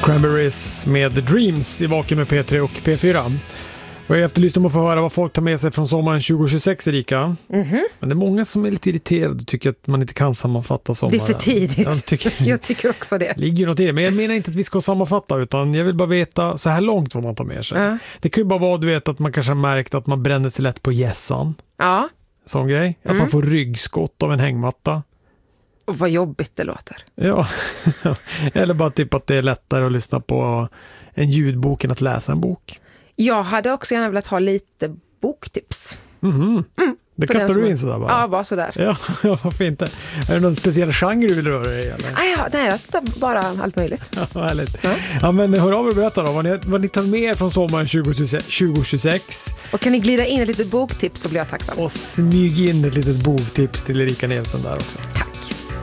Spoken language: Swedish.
Cranberries med The Dreams i Vaken med P3 och P4. Och jag efterlyst om att få höra vad folk tar med sig från sommaren 2026, Erika. Men det är många som är lite irriterade och tycker att man inte kan sammanfatta sommaren. Det är för tidigt. Jag tycker också det. Ligger något i det. Men jag menar inte att vi ska sammanfatta, utan jag vill bara veta så här långt vad man tar med sig. Det kan ju bara vara, du vet, att man kanske har märkt att man bränner sig lätt på gässan. Ja. Sån grej. Att man får ryggskott av en hängmatta. Och vad jobbigt det låter. Ja, eller bara typ att det är lättare att lyssna på en ljudbok än att läsa en bok. Jag hade också gärna velat ha lite boktips. Det kastar du in sådär bara? Ja, bara sådär. Ja, varför inte? Är det någon speciell genre du vill röra dig i? Nej, bara allt möjligt. Ja, härligt. Ja, men hör av er och berätta då vad ni tar med er från sommaren 2026. Och kan ni glida in ett litet boktips så blir jag tacksam. Och smyg in ett litet boktips till Erika Nilsson där också. Tack.